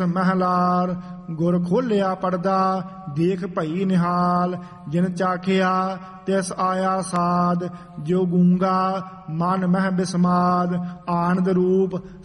ਮਹਿਲਾਰ ਗੁਰ ਖੋਲਿਆ ਪੜਦਾ ਦੇਖ ਭਈ ਨਿਹਾਲ। ਜਿਨ ਚਾਖਿਆ ਤਿਸ ਆਇਆ ਸਾਧ, ਜੋ ਗੂੰਗਾ ਮਨ ਮਹਿ ਬਿਸਮਾਦ। ਆਨੰਦ ਰੂਪ